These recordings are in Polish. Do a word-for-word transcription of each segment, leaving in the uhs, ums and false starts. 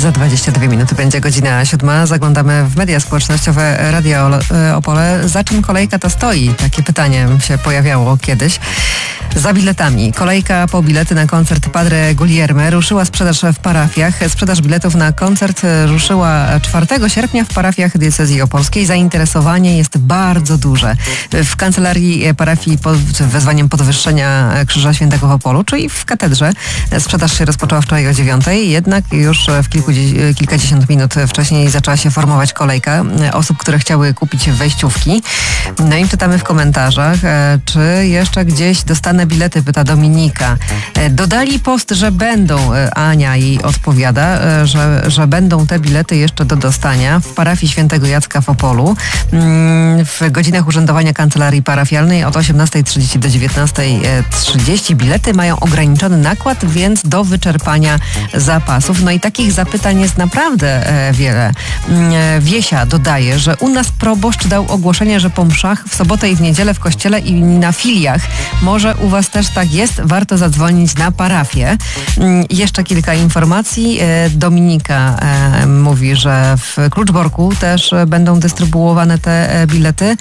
Za dwadzieścia dwie minuty będzie godzina siódma. Zaglądamy w media społecznościowe Radia Opole. Za czym kolejka to stoi? Takie pytanie się pojawiało kiedyś. Za biletami. Kolejka po bilety na koncert Padre Guglielmo. Ruszyła sprzedaż w parafiach. Sprzedaż biletów na koncert ruszyła czwartego sierpnia w parafiach diecezji opolskiej. Zainteresowanie jest bardzo duże. W kancelarii parafii pod wezwaniem podwyższenia Krzyża Świętego w Opolu, czyli w katedrze. Sprzedaż się rozpoczęła wczoraj o dziewiątej, jednak już w kilku, kilkadziesiąt minut wcześniej zaczęła się formować kolejka osób, które chciały kupić wejściówki. No i czytamy w komentarzach, czy jeszcze gdzieś dostanę bilety, pyta Dominika. Dodali post, że będą, Ania jej odpowiada, że, że będą te bilety jeszcze do dostania w parafii Świętego Jacka w Opolu. W godzinach urzędowania kancelarii parafialnej od osiemnastej trzydzieści do dziewiętnastej trzydzieści bilety mają ograniczony nakład, więc do wyczerpania zapasów. No i takich zapytań jest naprawdę wiele. Wiesia dodaje, że u nas proboszcz dał ogłoszenie, że po mszach w sobotę i w niedzielę w kościele i na filiach. Może u was też tak jest? Warto zadzwonić na parafię. Jeszcze kilka informacji. Dominika mówi, że w Kluczborku też będą dystrybuowane te bilety.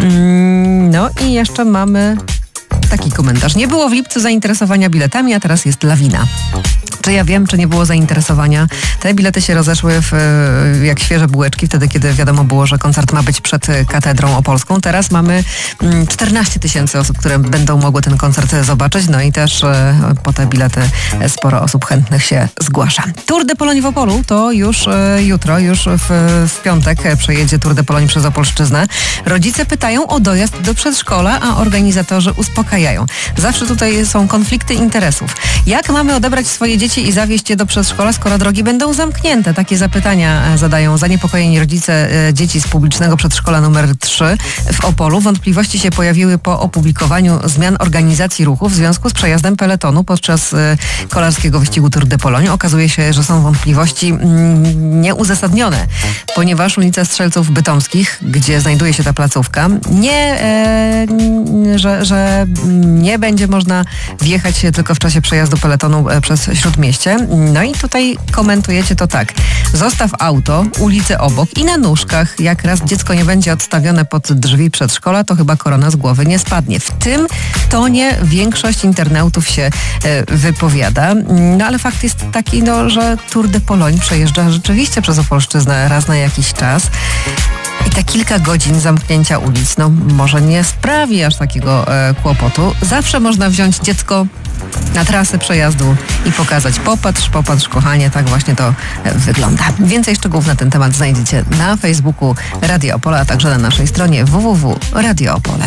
No i jeszcze mamy taki komentarz. Nie było w lipcu zainteresowania biletami, a teraz jest lawina. Czy ja wiem, czy nie było zainteresowania? Te bilety się rozeszły w, jak świeże bułeczki, wtedy, kiedy wiadomo było, że koncert ma być przed katedrą opolską. Teraz mamy czternaście tysięcy osób, które będą mogły ten koncert zobaczyć. No i też po te bilety sporo osób chętnych się zgłasza. Tour de Pologne w Opolu to już jutro, już w, w piątek przejedzie Tour de Pologne przez Opolszczyznę. Rodzice pytają o dojazd do przedszkola, a organizatorzy uspokajają. Zawsze tutaj są konflikty interesów. Jak mamy odebrać swoje dzieci i zawieźć je do przedszkola, skoro drogi będą zamknięte? Takie zapytania zadają zaniepokojeni rodzice dzieci z publicznego przedszkola numer trzy w Opolu. Wątpliwości się pojawiły po opublikowaniu zmian organizacji ruchu w związku z przejazdem peletonu podczas kolarskiego wyścigu Tour de Pologne. Okazuje się, że są wątpliwości nieuzasadnione, ponieważ ulica Strzelców Bytomskich, gdzie znajduje się ta placówka, nie, e, że, że nie będzie można wjechać tylko w czasie przejazdu peletonu przez Śródmieście. No i tutaj komentujecie to tak. Zostaw auto, ulicę obok i na nóżkach. Jak raz dziecko nie będzie odstawione pod drzwi przedszkola, to chyba korona z głowy nie spadnie. W tym tonie większość internautów się e, wypowiada. No ale fakt jest taki, no, że Tour de Pologne przejeżdża rzeczywiście przez Opolszczyznę raz na jakiś czas. I te kilka godzin zamknięcia ulic, no może nie sprawi aż takiego e, kłopotu. Zawsze można wziąć dziecko na trasę przejazdu i pokazać: popatrz, popatrz kochanie, tak właśnie to e, wygląda. Więcej szczegółów na ten temat znajdziecie na Facebooku Radia Opole, a także na naszej stronie w w w kropka radio opole.